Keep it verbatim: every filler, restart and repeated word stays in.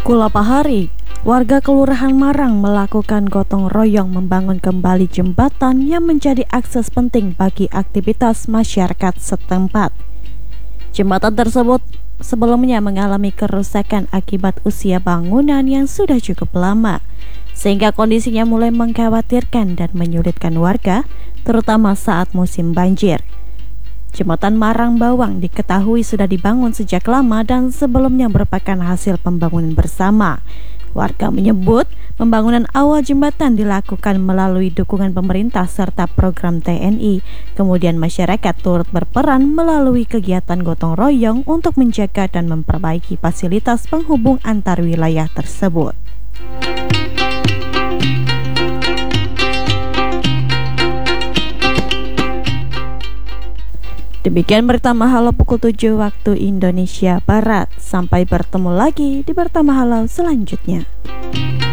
Kulapahari, warga Kelurahan Marang melakukan gotong royong membangun kembali jembatan yang menjadi akses penting bagi aktivitas masyarakat setempat. Jembatan tersebut sebelumnya mengalami kerusakan akibat usia bangunan yang sudah cukup lama, sehingga kondisinya mulai mengkhawatirkan dan menyulitkan warga, terutama saat musim banjir. Jembatan Marang Bawang diketahui sudah dibangun sejak lama dan sebelumnya merupakan hasil pembangunan bersama. Warga menyebut pembangunan awal jembatan dilakukan melalui dukungan pemerintah serta program T N I. Kemudian masyarakat turut berperan melalui kegiatan gotong royong untuk menjaga dan memperbaiki fasilitas penghubung antar wilayah tersebut. Demikian berita Mahalo pukul tujuh waktu Indonesia Barat. Sampai bertemu lagi di berita Mahalo selanjutnya.